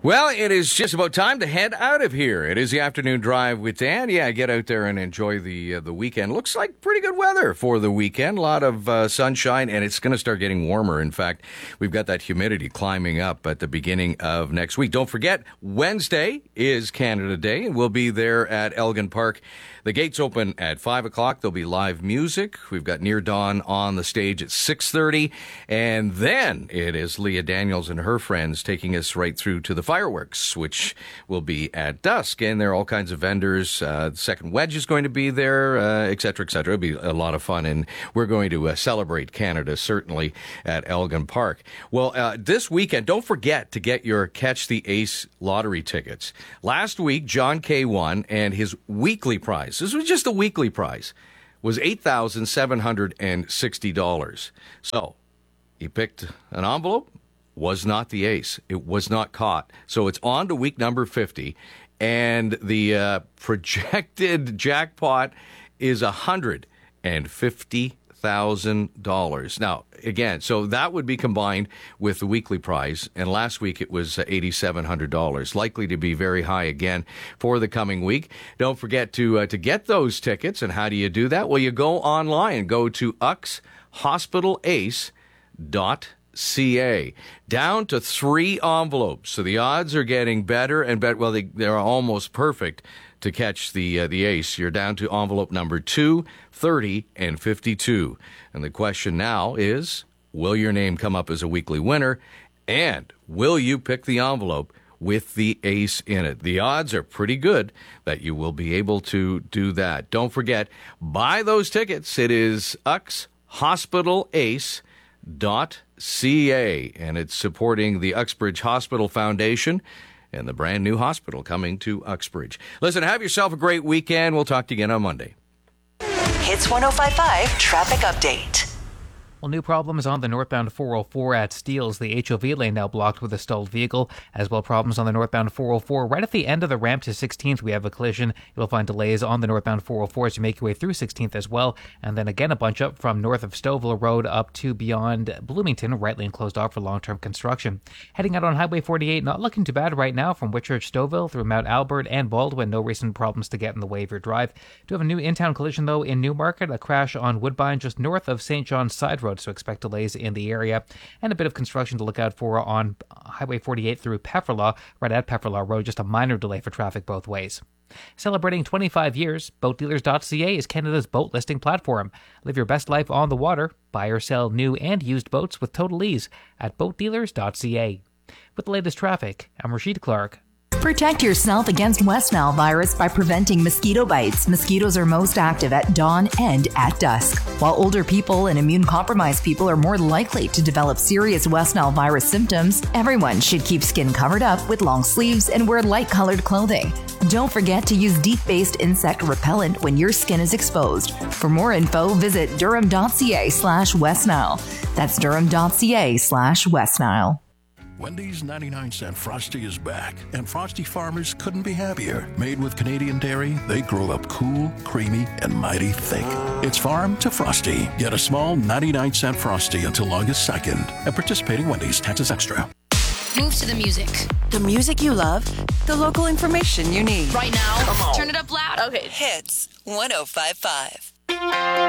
Well, it is just about time to head out of here. It is the afternoon drive with Dan. Yeah, get out there and enjoy the weekend. Looks like pretty good weather for the weekend. A lot of sunshine, and it's going to start getting warmer. In fact, we've got that humidity climbing up at the beginning of next week. Don't forget, Wednesday is Canada Day, and we'll be there at Elgin Park. The gates open at 5 o'clock. There'll be live music. We've got Near Dawn on the stage at 6:30. And then it is Leah Daniels and her friends taking us right through to the fireworks, which will be at dusk. And there are all kinds of vendors. The Second Wedge is going to be there, et cetera, et cetera. It'll be a lot of fun. And we're going to celebrate Canada, certainly, at Elgin Park. Well, this weekend, don't forget to get your Catch the Ace lottery tickets. Last week, John Kay won, and his weekly prize, this was just the weekly prize, was $8,760. So he picked an envelope, was not the ace. It was not caught. So it's on to week number 50, and the projected jackpot is $150,000. Now, again, so that would be combined with the weekly prize, and last week it was $8,700, likely to be very high again for the coming week. Don't forget to get those tickets, and how do you do that? Well, you go online, go to uxhospitalace.ca. Down to 3 envelopes, so the odds are getting better and better. Well, they're almost perfect to catch the ace. You're down to envelope number 2, 30, and 52. And the question now is, will your name come up as a weekly winner? And will you pick the envelope with the ace in it? The odds are pretty good that you will be able to do that. Don't forget, buy those tickets. It is uxhospitalace.ca, and it's supporting the Uxbridge Hospital Foundation and the brand new hospital coming to Uxbridge. Listen, have yourself a great weekend. We'll talk to you again on Monday. Hits 105.5 Traffic Update. Well, new problems on the northbound 404 at Steeles. The HOV lane now blocked with a stalled vehicle, as well problems on the northbound 404. Right at the end of the ramp to 16th, we have a collision. You'll find delays on the northbound 404 as you make your way through 16th as well. And then again, a bunch up from north of Stouffville Road up to beyond Bloomington, right lane closed off for long-term construction. Heading out on Highway 48, not looking too bad right now from Whitchurch, Stouffville through Mount Albert and Baldwin. No recent problems to get in the way of your drive. Do have a new in-town collision, though, in Newmarket. A crash on Woodbine just north of St. John's Side Road, so expect delays in the area, and a bit of construction to look out for on Highway 48 through Pefferlaw, right at Pefferlaw Road, just a minor delay for traffic both ways. Celebrating 25 years, BoatDealers.ca is Canada's boat listing platform. Live your best life on the water. Buy or sell new and used boats with total ease at BoatDealers.ca. With the latest traffic, I'm Rashid Clark. Protect yourself against West Nile virus by preventing mosquito bites. Mosquitoes are most active at dawn and at dusk. While older people and immune-compromised people are more likely to develop serious West Nile virus symptoms, everyone should keep skin covered up with long sleeves and wear light-colored clothing. Don't forget to use DEET-based insect repellent when your skin is exposed. For more info, visit durham.ca/West Nile. That's durham.ca/West Nile. Wendy's 99-cent Frosty is back, and Frosty farmers couldn't be happier. Made with Canadian dairy, they grow up cool, creamy, and mighty thick. It's farm to Frosty. Get a small 99-cent Frosty until August 2nd. At participating Wendy's, taxes extra. Move to the music. The music you love, the local information you need. Right now, turn it up loud. Okay. Hits 105.5.